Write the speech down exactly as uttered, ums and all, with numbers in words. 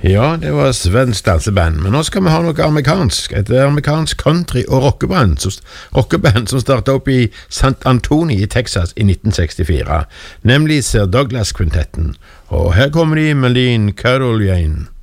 Ja, det var svensk danseband, men nå skal vi ha noe amerikansk, et amerikansk country- og rockeband som, rockeband som startet opp i Saint Antonio i Texas i nitten sekstifire, nemlig Sir Douglas-kvintetten, og her kommer de med Lean Carol Jane.